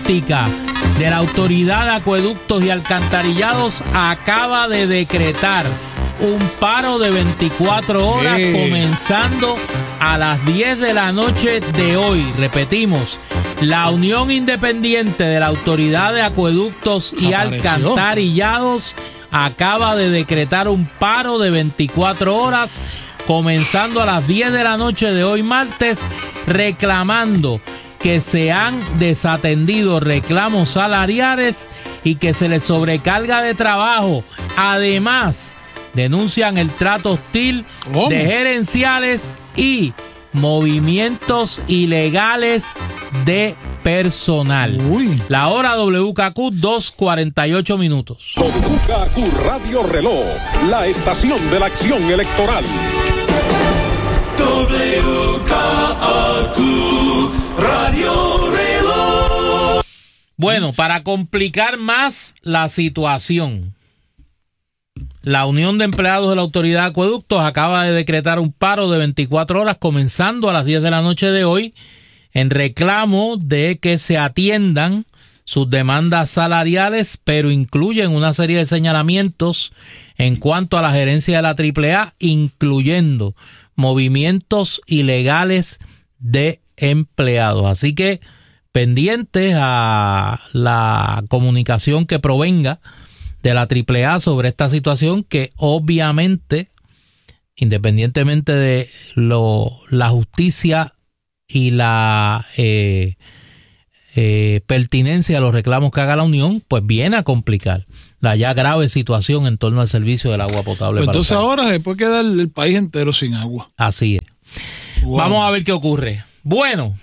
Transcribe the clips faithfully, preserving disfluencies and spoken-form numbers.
política de la Autoridad de Acueductos y Alcantarillados acaba de decretar un paro de veinticuatro horas sí. comenzando a las diez de la noche de hoy. Repetimos, la Unión Independiente de la Autoridad de Acueductos y Apareció. Alcantarillados acaba de decretar un paro de veinticuatro horas comenzando a las diez de la noche de hoy martes, reclamando que se han desatendido reclamos salariales y que se les sobrecarga de trabajo. Además, denuncian el trato hostil ¿Cómo? de gerenciales y movimientos ilegales de personal. Uy. La hora W K Q, dos cuarenta y ocho minutos. W K Q Radio Reloj, la estación de la acción electoral. W K Q Radio Reloj. Bueno, para complicar más la situación, la Unión de Empleados de la Autoridad de Acueductos acaba de decretar un paro de veinticuatro horas comenzando a las diez de la noche de hoy en reclamo de que se atiendan sus demandas salariales, pero incluyen una serie de señalamientos en cuanto a la gerencia de la triple A, incluyendo movimientos ilegales de empleados. Así que pendientes a la comunicación que provenga de la triple A sobre esta situación, que obviamente, independientemente de lo, la justicia y la eh, eh, pertinencia de los reclamos que haga la Unión, pues viene a complicar la ya grave situación en torno al servicio del agua potable. Pues para entonces ahora se puede quedar el país entero sin agua. Así es. Wow. Vamos a ver qué ocurre. Bueno,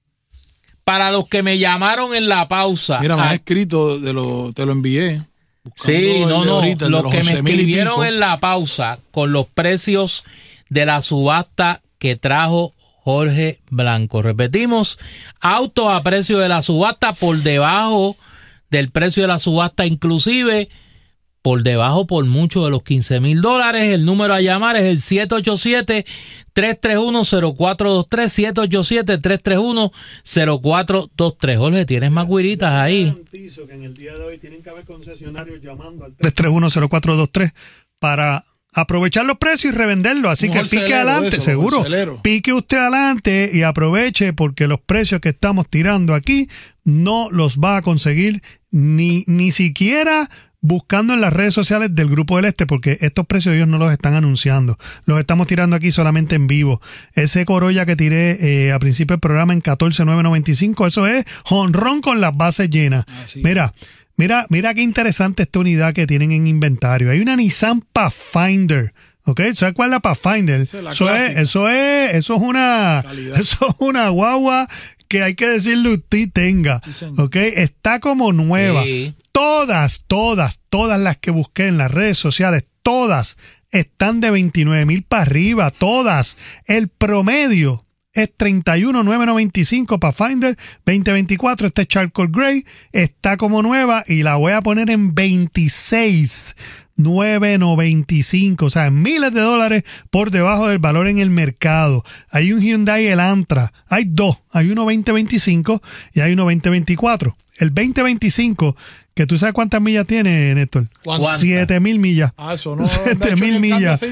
para los que me llamaron en la pausa. Mira, me a... has escrito, de lo, te lo envié. Sí, no, no, ahorita, los que me escribieron en la pausa con los precios de la subasta que trajo Jorge Blanco. Repetimos, autos a precio de la subasta por debajo del precio de la subasta, inclusive por debajo por mucho de los quince mil dólares. El número a llamar es el siete ocho siete, tres tres uno, cero cuatro dos tres, siete ocho siete, tres tres uno, cero cuatro dos tres. Jorge, ¿tienes más guiritas ahí? Garantizo que en el día de hoy tienen que haber concesionarios llamando al tres tres uno, cero cuatro dos tres para aprovechar los precios y revenderlo. Así Un que pique wholesalero adelante, de eso, seguro. wholesalero. Pique usted adelante y aproveche, porque los precios que estamos tirando aquí no los va a conseguir ni, ni siquiera buscando en las redes sociales del Grupo del Este, porque estos precios ellos no los están anunciando. Los estamos tirando aquí solamente en vivo. Ese Corolla que tiré eh, a principio del programa en catorce mil novecientos noventa y cinco, eso es jonrón con las bases llenas. Ah, sí. Mira, Mira, mira qué interesante esta unidad que tienen en inventario. Hay una Nissan Pathfinder. ¿Ok? ¿Sabes cuál es la Pathfinder? Esa es la Eso es, clásica. eso es, eso es una, Calidad. eso es una guagua que hay que decirle usted tenga. Sí, señor. ¿Ok? Está como nueva. Sí. Todas, todas, todas las que busqué en las redes sociales, todas están de veintinueve mil para arriba, todas. El promedio es treinta y uno mil novecientos noventa y cinco Pathfinder veinte veinticuatro. Este Charcoal Gray está como nueva y la voy a poner en veintiséis mil novecientos noventa y cinco, o sea, miles de dólares por debajo del valor en el mercado. Hay un Hyundai Elantra, hay dos, hay uno veinte veinticinco y hay uno veinte veinticuatro. El veinte veinticinco, que tú sabes cuántas millas tiene, Néstor, ¿Cuántas? siete mil millas. Ah, eso no. siete mil millas.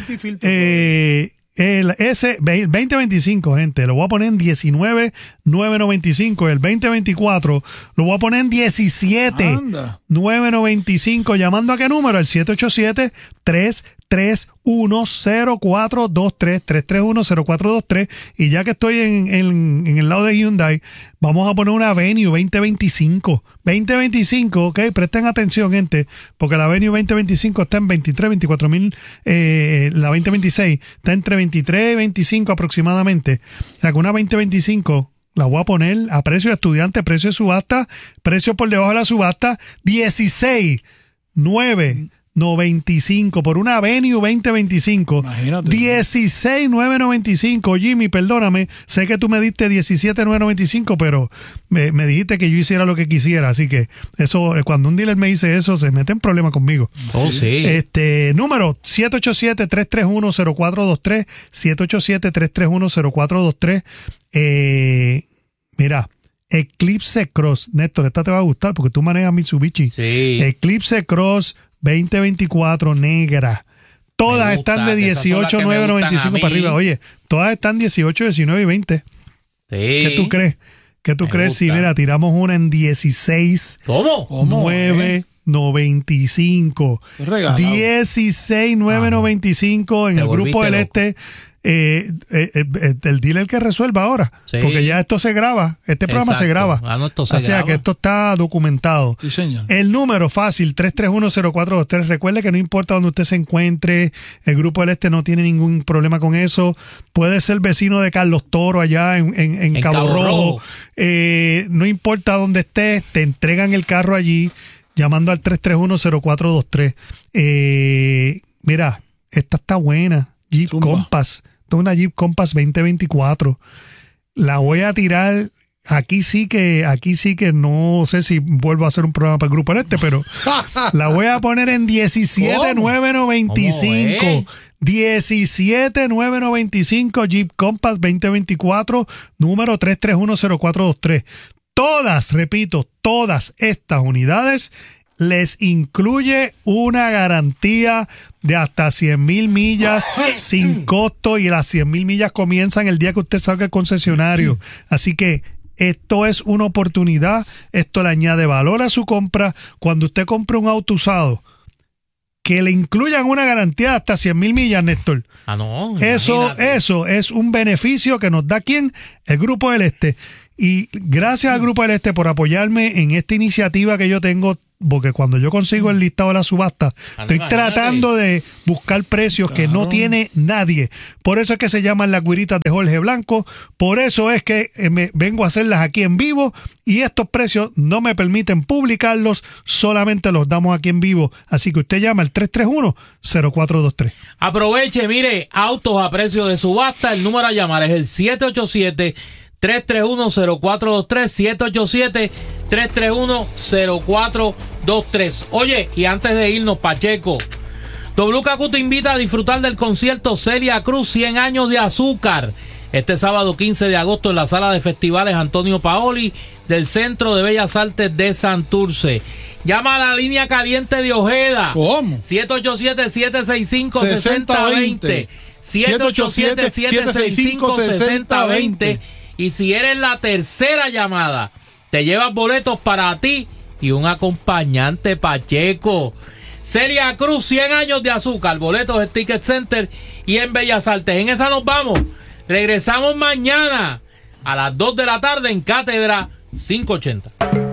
Eh, el ese veinte veinticinco, gente, lo voy a poner en diecinueve mil novecientos noventa y cinco. El veinte veinticuatro lo voy a poner en diecisiete mil Anda. novecientos noventa y cinco. ¿Llamando a qué número? Al siete ocho siete, tres tres uno, cero cuatro dos tres, tres tres uno, cero cuatro dos tres. Y ya que estoy en, en, en el lado de Hyundai, vamos a poner una Venue veinte veinticinco. veinte veinticinco, ok, presten atención, gente, porque la Venue veinte veinticinco está en veintitrés, veinticuatro mil, eh, la veinte veintiséis está entre veintitrés y veinticinco aproximadamente. O sea que una veinte veinticinco la voy a poner a precio de estudiante, precio de subasta, precio por debajo de la subasta, dieciséis mil novecientos noventa y cinco por una Venue veinte veinticinco. Imagínate. dieciséis mil novecientos noventa y cinco. Jimmy, perdóname, sé que tú me diste diecisiete mil novecientos noventa y cinco, pero me, me dijiste que yo hiciera lo que quisiera, así que eso, cuando un dealer me dice eso, se mete en problemas conmigo. Oh, sí. Este número siete ocho siete, tres tres uno, cero cuatro dos tres, siete ocho siete, tres tres uno, cero cuatro dos tres. Eh, mira, Eclipse Cross. Néstor, esta te va a gustar porque tú manejas Mitsubishi. Sí. Eclipse Cross veinte veinticuatro negra. Todas Me gusta, están de esas son las dieciocho que me nueve gustan noventa y cinco a para mí. arriba. Oye, todas están dieciocho, diecinueve y veinte. Sí. ¿Qué tú crees? ¿Qué tú Me crees si, gusta. mira, tiramos una en dieciséis ¿Cómo? ¿Cómo, nueve noventa y cinco? Es regalado. dieciséis nueve noventa y cinco en Te el Grupo del volviste Este. Eh, eh, eh, eh, el dealer que resuelva ahora, Sí. porque ya esto se graba, este programa se Exacto. graba, Ah, no, esto se o sea graba. que esto está documentado. Sí, señor. El número fácil, tres tres uno cero cuatro dos tres. Recuerde que no importa donde usted se encuentre, el Grupo del Este no tiene ningún problema con eso. Puede ser vecino de Carlos Toro allá en, en, en En Cabo, Cabo Rojo. Rojo. Eh, no importa dónde estés, te entregan el carro allí llamando al tres tres uno cero cuatro dos tres. Eh, mira, esta está buena. Jeep Zumba. Compass. Esta es una Jeep Compass veinte veinticuatro. La voy a tirar. Aquí sí que, aquí sí que no sé si vuelvo a hacer un programa para el Grupo del Este, pero la voy a poner en diecisiete nueve noventa y cinco. ¿Cómo es? diecisiete nueve noventa y cinco Jeep Compass veinte veinticuatro, número tres tres uno cero cuatro dos tres. Todas, repito, todas estas unidades les incluye una garantía de hasta cien mil millas sin costo, y las cien mil millas comienzan el día que usted salga al concesionario. Así que esto es una oportunidad, esto le añade valor a su compra. Cuando usted compre un auto usado, que le incluyan una garantía de hasta cien mil millas, Néstor. Ah, no. Eso, imagínate. eso es un beneficio que nos da ¿quién? El Grupo del Este. Y gracias al Grupo del Este por apoyarme en esta iniciativa que yo tengo, porque cuando yo consigo el listado de la subasta, Ah, no, estoy imagínate. tratando de buscar precios que no Claro. tiene nadie. Por eso es que se llaman las guiritas de Jorge Blanco, por eso es que eh, me vengo a hacerlas aquí en vivo, y estos precios no me permiten publicarlos, solamente los damos aquí en vivo. Así que usted llama al tres tres uno cero cuatro dos tres. Aproveche, mire, autos a precio de subasta. El número a llamar es el siete ocho siete, tres tres uno, cero cuatro dos tres, siete ocho siete, tres tres uno, cero cuatro dos tres. Oye, y antes de irnos, Pacheco, W K Q te invita a disfrutar del concierto Celia Cruz, cien años de azúcar, este sábado quince de agosto en la sala de festivales Antonio Paoli del Centro de Bellas Artes de Santurce. Llama a la línea caliente de Ojeda. ¿Cómo? siete ocho siete, siete seis cinco, seis cero dos cero. siete ocho siete, siete seis cinco, seis cero dos cero. Y si eres la tercera llamada, te llevas boletos para ti y un acompañante, Pacheco. Celia Cruz, cien años de azúcar, boletos en Ticket Center y en Bellas Artes. En esa nos vamos. Regresamos mañana a las dos de la tarde en Cátedra quinientos ochenta.